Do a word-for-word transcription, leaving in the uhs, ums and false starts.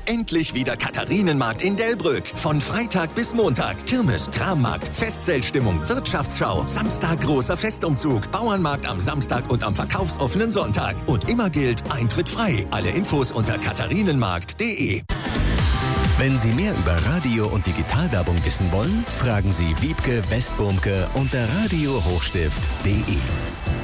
Endlich wieder Katharinenmarkt in Delbrück. Von Freitag bis Montag. Kirmes, Krammarkt, Festzeltstimmung, Wirtschaftsschau. Samstag großer Festumzug. Bauernmarkt am Samstag und am verkaufsoffenen Sonntag. Und immer gilt, Eintritt frei. Alle Infos unter katharinenmarkt punkt de. Wenn Sie mehr über Radio- und Digitalwerbung wissen wollen, fragen Sie Wiebke Westbumke unter radio hochstift punkt de.